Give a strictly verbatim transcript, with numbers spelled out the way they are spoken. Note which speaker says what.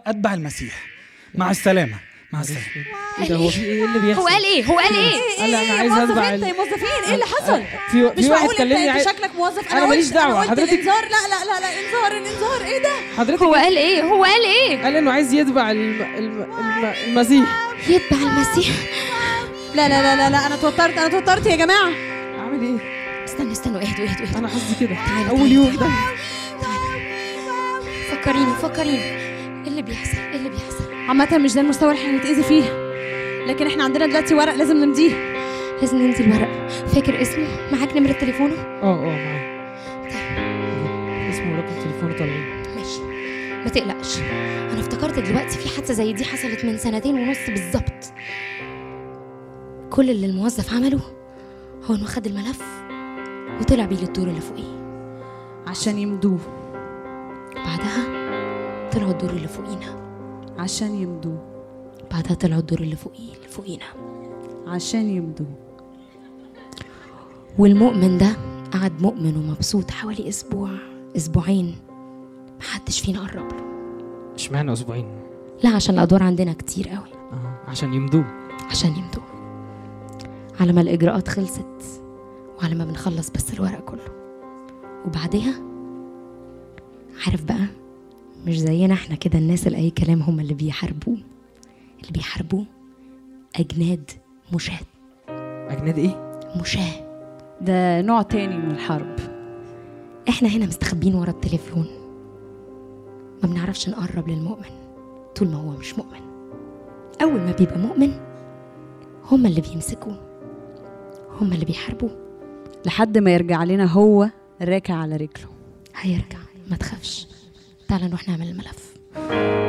Speaker 1: اتبع المسيح. مع السلامه مع السلامه.
Speaker 2: ايه ده؟ هو في ايه اللي بيحصل؟
Speaker 3: هو قال ايه هو قال ايه
Speaker 2: قال انا عايز اتبع
Speaker 4: انت يا موظفين ايه اللي حصل؟
Speaker 2: في
Speaker 4: مش
Speaker 2: في واحد
Speaker 4: معقول
Speaker 2: كلمني
Speaker 4: انت,
Speaker 2: عايز...
Speaker 4: انت شكلك موظف.
Speaker 2: انا ماليش دعوه
Speaker 4: حضرتك.
Speaker 2: حضرتك.
Speaker 4: انذار. لا لا لا لا انذار الانذار ايه ده؟
Speaker 2: حضرتك
Speaker 3: هو قال ايه هو قال ايه
Speaker 2: قال انه عايز يتبع الم... الم... الم... المسيح.
Speaker 3: يتبع المسيح؟
Speaker 4: لا لا لا لا لا انا توترت انا توترت يا جماعه.
Speaker 2: اعمل ايه؟
Speaker 3: استنوا استنوا اهدوا اهدوا اهدوا.
Speaker 2: انا حظي كده
Speaker 3: تعالي
Speaker 2: اول
Speaker 3: تعالي
Speaker 2: يوم ده.
Speaker 3: فكريني فكريني ايه اللي بيحصل ايه اللي بيحصل؟
Speaker 4: عامه مش ده المستوى اللي احنا هنتاذي فيه، لكن احنا عندنا دلوقتي ورق لازم نمضيه.
Speaker 3: لازم ننزل الورق. فاكر اسمه؟ معاك نمرة تليفونه؟
Speaker 2: اه اه معايا. اسمه ورقم تليفونه طالعين.
Speaker 3: ماشي ما تقلقش. انا افتكرت دلوقتي في حادثة زي دي حصلت من سنتين ونص بالظبط. كل اللي الموظف عمله هو انه خد الملف وطلع بيه للدور اللي فوقيه
Speaker 4: عشان يمضوه.
Speaker 3: بعدها طلعوا الدور اللي فوقينا
Speaker 4: عشان يمضوه.
Speaker 3: بعدها طلعوا الدور اللي فوقيه اللي فوقينا
Speaker 4: عشان يمضوه.
Speaker 3: والمؤمن ده قعد مؤمن ومبسوط حوالي اسبوع اسبوعين محدش فينا قرب له.
Speaker 2: اشمعنى اسبوعين؟
Speaker 3: لا عشان الادوار عندنا كتير قوي.
Speaker 2: اه عشان يمضوه.
Speaker 3: عشان يمضوا. على ما الاجراءات خلصت وعلى ما بنخلص بس الورق كله، وبعدها عارف بقى مش زينا احنا كده الناس اللي اي كلام هم اللي بيحاربوه. اللي بيحاربوه اجناد مشاة.
Speaker 2: اجناد ايه؟
Speaker 3: مشاة
Speaker 4: ده نوع تاني من الحرب.
Speaker 3: احنا هنا مستخبين ورا التليفون، ما بنعرفش نقرب للمؤمن طول ما هو مش مؤمن. اول ما بيبقى مؤمن هم اللي بيمسكوه، هم اللي بيحاربوه
Speaker 4: لحد ما يرجع لنا هو راكع على رجله.
Speaker 3: هيرجع ما تخافش. تعال نروح نعمل الملف.